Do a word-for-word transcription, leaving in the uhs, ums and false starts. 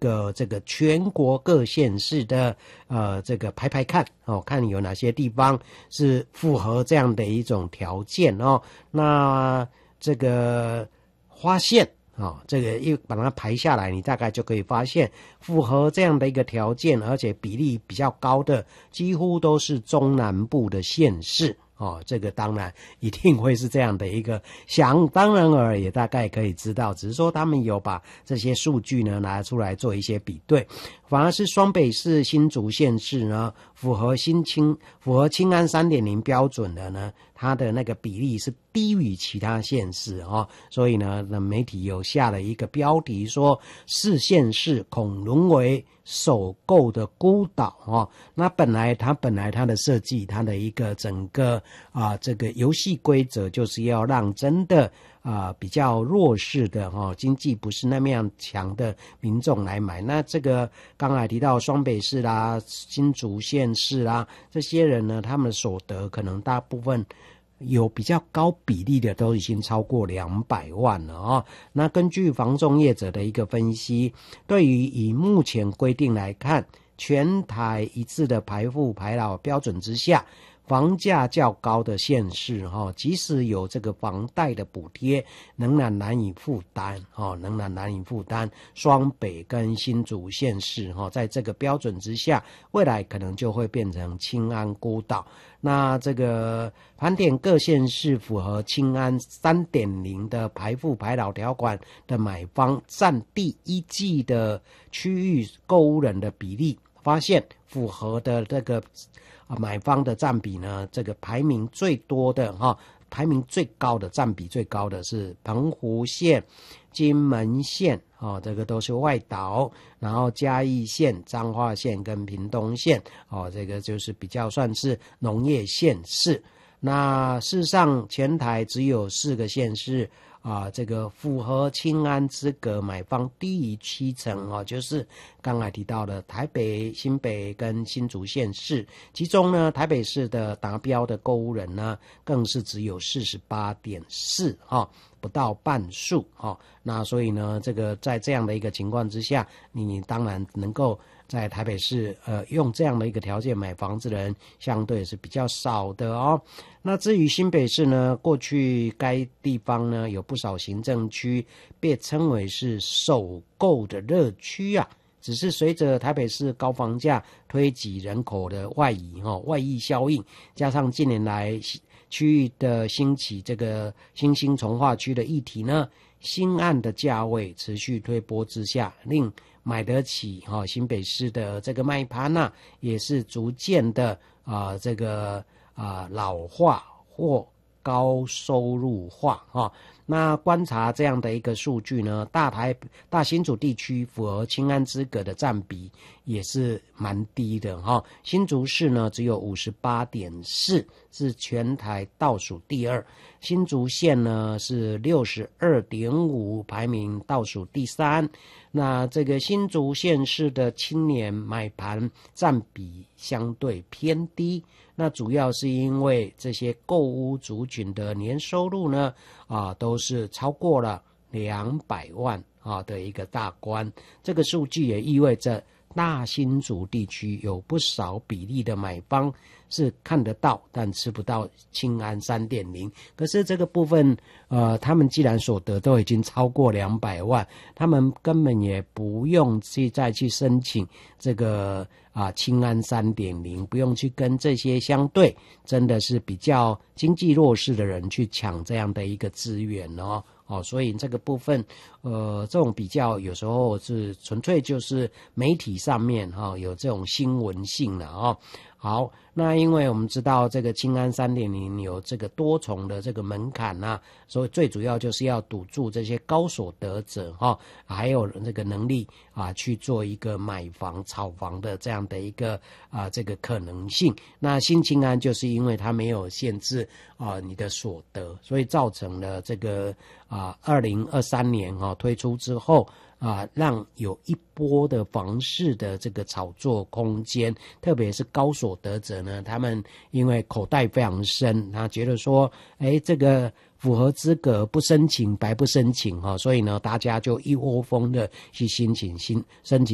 个这个全国各县市的呃这个排排看哦，看有哪些地方是符合这样的一种条件哦。那这个发现哦，这个一把它排下来，你大概就可以发现符合这样的一个条件，而且比例比较高的，几乎都是中南部的县市。哦，这个当然一定会是这样的一个想当然而也大概可以知道，只是说他们有把这些数据呢拿出来做一些比对，反而是双北市、新竹县市呢符合新青符合青安 三点零 标准的呢，它的那个比例是低于其他县市哦，所以呢，媒体有下了一个标题说，市县市恐沦为首购的孤岛哦。那本来它本来它的设计，它的一个整个啊这个游戏规则就是要让真的啊比较弱势的哈、哦、经济不是那么样强的民众来买。那这个刚才提到双北市啦、新竹县市啦，这些人呢，他们所得可能大部分有比较高比例的都已经超过两百万了哦。那根据房仲业者的一个分析，对于以目前规定来看，全台一致的排富排老标准之下，房价较高的县市哈，即使有这个房贷的补贴，仍然难以负担哈，仍然难以负担。双北跟新竹县市哈，在这个标准之下，未来可能就会变成青安孤岛。那这个盘点各县市符合青安 三点零 的排富排老条款的买方，占第一季的区域购屋人的比例，发现符合的这个啊，买方的占比呢，这个排名最多的哈，排名最高的占比最高的是澎湖县、金门县哦，这个都是外岛，然后嘉义县、彰化县跟屏东县哦，这个就是比较算是农业县市。那事实上，全台只有四个县市啊，这个符合青安资格买方低于七成哦，就是刚才提到的台北、新北跟新竹县市，其中呢，台北市的达标的购屋人呢，更是只有 四十八点四 哈，不到半数哈。那所以呢，这个在这样的一个情况之下，你当然能够在台北市呃用这样的一个条件买房子的人，相对是比较少的哦。那至于新北市呢，过去该地方呢有不少行政区被称为是首购的热区啊，只是随着台北市高房价推挤人口的外移哈、哦、外溢效应，加上近年来区域的兴起这个新兴重划区的议题呢，新案的价位持续推波之下，令买得起哈、哦、新北市的这个卖盘呐、啊，也是逐渐的啊、呃、这个啊、呃、老化或高收入化哈。那观察这样的一个数据呢，大台大新竹地区符合青安资格的占比也是蛮低的哈。新竹市呢只有 五十八点四， 是全台倒数第二。新竹县呢是 六十二点五， 排名倒数第三。那这个新竹县市的青年买盘占比相对偏低，那主要是因为这些购屋族群的年收入呢啊都是超过了两百万啊的一个大关。这个数据也意味着大新竹地区有不少比例的买方是看得到但吃不到青安 三点零， 可是这个部分呃，他们既然所得都已经超过两百万，他们根本也不用去再去申请这个啊青安 三点零， 不用去跟这些相对真的是比较经济弱势的人去抢这样的一个资源哦。哦，所以这个部分，呃，这种比较有时候是纯粹就是媒体上面哈、哦、有这种新闻性的哦。好，那因为我们知道这个青安 三点零 有这个多重的这个门槛啊，所以最主要就是要堵住这些高所得者哈、哦，还有这个能力啊去做一个买房炒房的这样的一个啊这个可能性。那新青安就是因为它没有限制啊你的所得，所以造成了这个啊二零二三年哈、哦、推出之后啊，让有一波的房市的这个炒作空间，特别是高所得者呢，他们因为口袋非常深，他觉得说，哎，这个符合资格不申请白不申请哈、哦，所以呢，大家就一窝蜂的去申请新申请。